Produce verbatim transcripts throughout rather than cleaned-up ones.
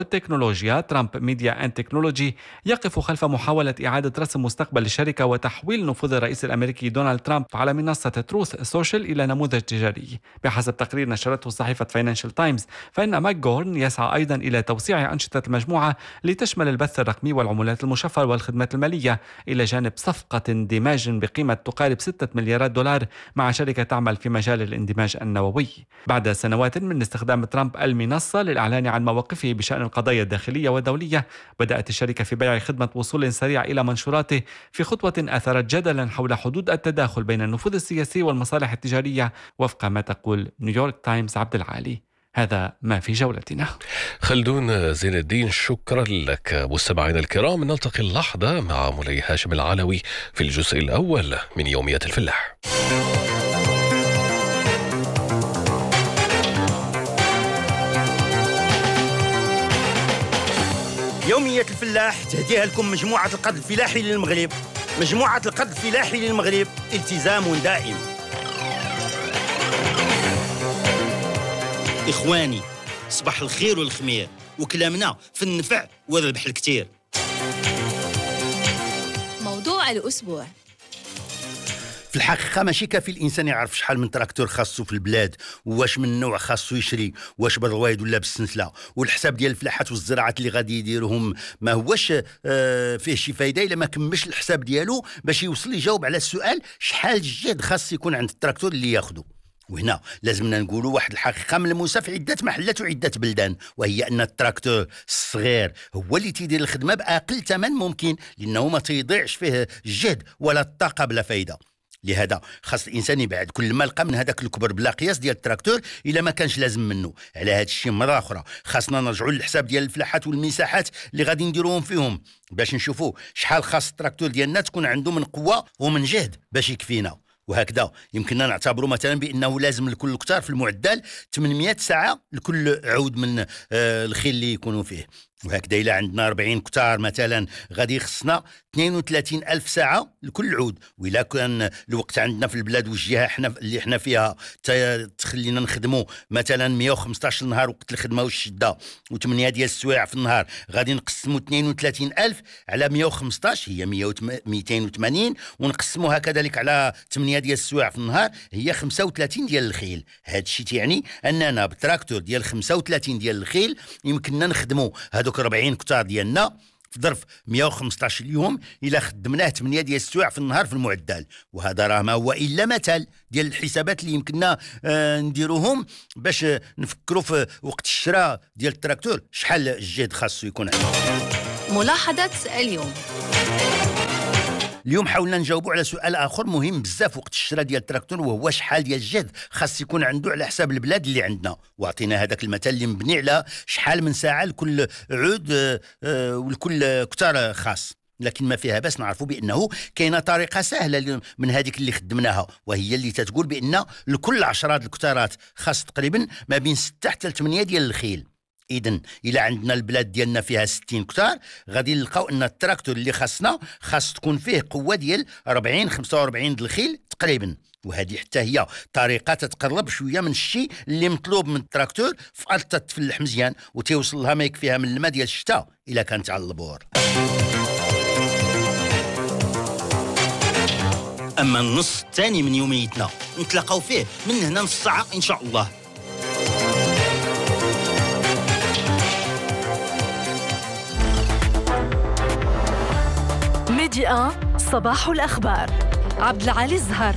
التكنولوجيا ترامب ميديا أند تكنولوجي يقف خلف محاولة إعادة رسم مستقبل الشركة وتحويل نفوذ الرئيس الأمريكي دونالد ترامب على منصة تروث سوشيال إلى نموذج تجاري. بحسب تقرير نشرته صحيفة فاينانشال تايمز، فإن ماك جورن يسعى أيضا إلى توسيع أنشطة المجموعة لتشمل البث الرقمي والعملات المشفرة والخدمات المالية، إلى جانب صفقة اندماج بقيمة تقارب ستة مليارات دولار مع شركة تعمل في مجال الاندماج النووي. بعد سنوات من استخدام ترامب المنصة للإعلان عن مواقفه بشأن القضايا الداخلية والدولية، بدأت الشركة في بيع خدمة وصول سريع إلى منشوراته، في خطوة أثارت جدلا حول حدود التداخل بين النفوذ السياسي والمصالح التجارية، وفق ما تقول نيويورك تايمز. عبد العالي، هذا ما في جولتنا. خلدون زين الدين، شكرا لك. مستمعينا الكرام، نلتقي اللحظة مع مولاي هاشم العلوي في الجزء الأول من يومية الفلاح. يومية الفلاح تهديها لكم مجموعة القرض الفلاحي للمغرب. مجموعة القرض الفلاحي للمغرب، التزام دائم. إخواني، صباح الخير والخمير، وكلامنا في النفع والربح الكتير. موضوع الأسبوع. في الحقيقة ماشي كافي الإنسان يعرف شحال من تراكتور خاصو في البلاد، واش من نوع خاصو يشري، واش بالروايد ولا بالسنسلة، والحساب ديال الفلاحات والزراعات اللي غادي يديروهم ما هوش آه فيه شي فايدة إلا ما كملش الحساب ديالو باش يوصل يجاوب على السؤال شحال الجهد خاص يكون عند التراكتور اللي ياخدو. وهنا لازمنا نقولوا واحد الحقيقة ملموسة في عدة محلات وعدة بلدان، وهي أن التراكتور الصغير هو اللي تيدير الخدمة بأقل ثمن ممكن، لأنه ما تيضيعش فيه الجهد ولا الطاقة بلا فايدة. لهذا خاص الانسان يبعد كل ما لقى من هذاك الكبر بلا قياس ديال التراكتور الا ما كانش لازم منه. على هذا الشيء مره اخرى خاصنا نرجعوا للحساب ديال الفلاحات والمساحات اللي غادي نديروهم فيهم باش نشوفوا شحال خاص التراكتور ديالنا تكون عنده من قوه ومن جهد باش يكفينا. وهكذا يمكننا نعتبروا مثلا بانه لازم لكل كتار في المعدل ثمانمائة ساعه لكل عود من آه الخيل اللي يكونوا فيه. وهكذا إلا عندنا أربعين كتار مثلا غادي يخصنا اثنين وثلاثين ألف ساعة لكل عود. وإلا كان الوقت عندنا في البلاد والجهة احنا اللي احنا فيها تخلينا نخدموا مثلا مئة وخمسطاش نهار وقت الخدمة والشدة وثمانية ديال السوايع في النهار، غادي نقسموا اثنين وثلاثين ألف على مئة وخمسطاش هي مئتين وثمانين، ونقسموها كذلك على ثمانية ديال السوايع في النهار هي خمسة وثلاثين ديال الخيل. هذا الشيء يعني أننا بتراكتور ديال خمسة وثلاثين ديال الخيل يمكننا نخدموا هذا أربعين كتار ديالنا في ظرف مئة وخمسطاش اليوم إلا خدمناه ثمانية ديال السوايع في النهار في المعدل. وهذا راه ما هو إلا مثل ديال الحسابات اللي يمكننا آه نديروهم باش نفكروا في وقت الشراء ديال التراكتور شحال الجهد خاصو يكون عنده. ملاحظة اليوم. اليوم حاولنا نجاوبوا على سؤال آخر مهم بزاف وقت الشراء ديال التراكتور، وهو شحال ديال الجهد خاص يكون عنده على حساب البلاد اللي عندنا. واعطينا هذاك المثل اللي مبني على شحال من ساعة لكل عود آه آه ولكل كتار خاص. لكن ما فيها بس نعرفوا بأنه كاينه طريقة سهلة من هذيك اللي خدمناها، وهي اللي تتقول بأن لكل عشرات الكتارات خاص تقريبا ما بين ستة حتى ثمانية ديال الخيل. إذن إلى عندنا البلاد ديالنا فيها ستين كتار غادي نلقاو أن التراكتور اللي خاصنا خاص تكون فيه قوة ديال أربعين خمسة وأربعين ديال الخيل تقريبا. وهذه حتى هي طريقة تتقرب شوية من الشيء اللي مطلوب من التراكتور في أرض تتفلح مزيان وتيوصل لها ما يكفيها من الماء ديال الشتاء إلا كانت على البور. أما النص الثاني من يوميتنا نتلاقاو فيه من هنا نص ساعة إن شاء الله. ميديا صباح الأخبار. عبد العالي الزهر.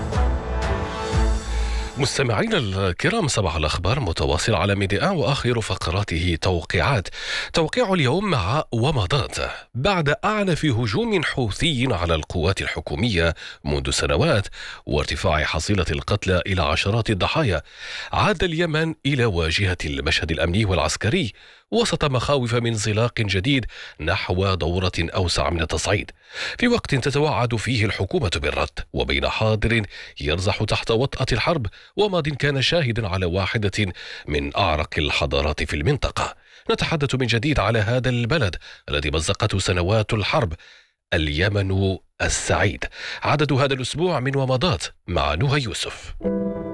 مستمعينا الكرام، صباح الأخبار متواصل على ميديا، وآخر فقراته توقيعات. توقيع اليوم مع ومضات. بعد أعنف هجوم حوثي على القوات الحكومية منذ سنوات وارتفاع حصيلة القتلى إلى عشرات الضحايا، عاد اليمن إلى واجهة المشهد الأمني والعسكري وسط مخاوف من انزلاق جديد نحو دورة أوسع من التصعيد، في وقت تتوعد فيه الحكومة بالرد، وبين حاضر يرزح تحت وطأة الحرب وماض كان شاهدا على واحدة من أعرق الحضارات في المنطقة. نتحدث من جديد على هذا البلد الذي مزقته سنوات الحرب، اليمن السعيد. عدد هذا الأسبوع من ومضات مع نهى يوسف.